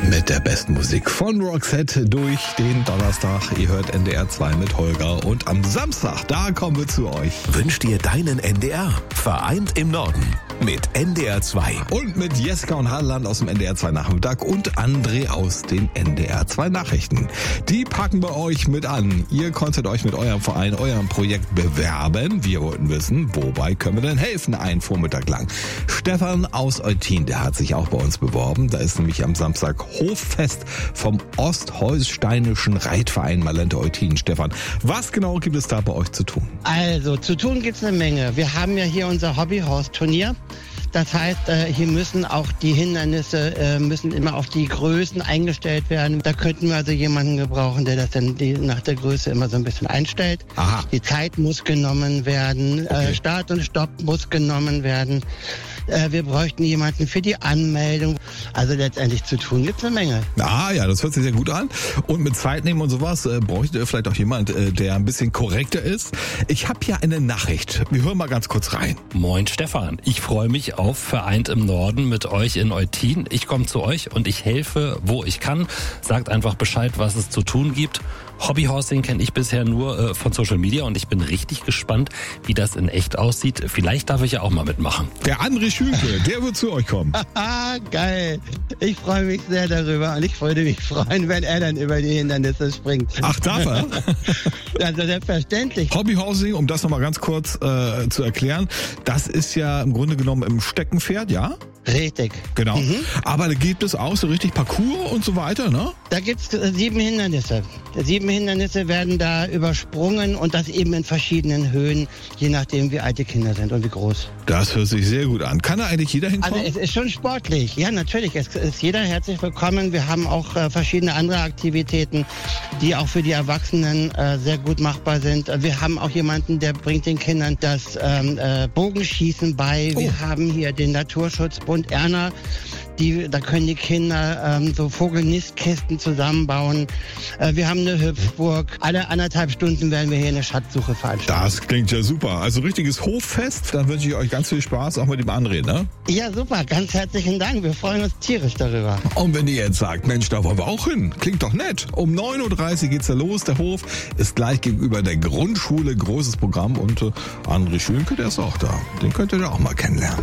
Mit der besten Musik von Roxette durch den Donnerstag. Ihr hört NDR 2 mit Holger. Und am Samstag, da kommen wir zu euch. Wünscht dir deinen NDR. Vereint im Norden. Mit NDR 2. Und mit Jessica und Harland aus dem NDR 2 Nachmittag und André aus den NDR 2 Nachrichten. Die packen wir euch mit an. Ihr konntet euch mit eurem Verein, eurem Projekt bewerben. Wir wollten wissen, wobei können wir denn helfen, einen Vormittag lang. Stefan aus Eutin, der hat sich auch bei uns beworben. Da ist nämlich am Samstag Hoffest vom Ostholsteinischen Reitverein Malente Eutin. Stefan, was genau gibt es da bei euch zu tun? Also, zu tun gibt's eine Menge. Wir haben ja hier unser Hobbyhorse-Turnier. Das heißt, hier müssen auch die Hindernisse müssen immer auf die Größen eingestellt werden. Da könnten wir also jemanden gebrauchen, der das dann nach der Größe immer so ein bisschen einstellt. Aha. Die Zeit muss genommen werden, Okay. Start und Stopp muss genommen werden. Wir bräuchten jemanden für die Anmeldung. Also letztendlich zu tun gibt's eine Menge. Ah ja, das hört sich sehr gut an. Und mit Zeit nehmen und sowas bräuchte ihr vielleicht auch jemand, der ein bisschen korrekter ist. Ich habe hier eine Nachricht. Wir hören mal ganz kurz rein. Moin Stefan, ich freue mich auf Vereint im Norden mit euch in Eutin. Ich komme zu euch und ich helfe, wo ich kann. Sagt einfach Bescheid, was es zu tun gibt. Hobbyhorsing kenne ich bisher nur von Social Media und ich bin richtig gespannt, wie das in echt aussieht. Vielleicht darf ich ja auch mal mitmachen. Der André Schünke, der wird zu euch kommen. Ah, geil. Ich freue mich sehr darüber und ich würde mich freuen, wenn er dann über die Hindernisse springt. Ach, darf er? Also selbstverständlich. Hobbyhorsing, um das nochmal ganz kurz zu erklären, das ist ja im Grunde genommen im Steckenpferd, ja? Richtig. Genau. Aber da gibt es auch so richtig Parcours und so weiter, ne? Da gibt's 7 Hindernisse. 7 Hindernisse werden da übersprungen und das eben in verschiedenen Höhen, je nachdem wie alt die Kinder sind und wie groß. Das hört sich sehr gut an. Kann da eigentlich jeder Also hinkommen? es ist schon sportlich. Ja, natürlich. Es ist jeder herzlich willkommen. Wir haben auch verschiedene andere Aktivitäten, die auch für die Erwachsenen sehr gut machbar sind. Wir haben auch jemanden, der bringt den Kindern das Bogenschießen bei. Oh. Wir haben hier den Naturschutzbund Erna. Da können die Kinder so Vogelnistkisten zusammenbauen. Wir haben eine Hüpfburg. Alle 1,5 Stunden werden wir hier eine Schatzsuche veranstalten. Das klingt ja super. Also richtiges Hoffest. Dann wünsche ich euch ganz viel Spaß, auch mit dem André, ne? Ja, super. Ganz herzlichen Dank. Wir freuen uns tierisch darüber. Und wenn ihr jetzt sagt, Mensch, da wollen wir auch hin. Klingt doch nett. Um 9.30 Uhr geht's da los. Der Hof ist gleich gegenüber der Grundschule. Großes Programm. Und André Schünke, der ist auch da. Den könnt ihr auch mal kennenlernen.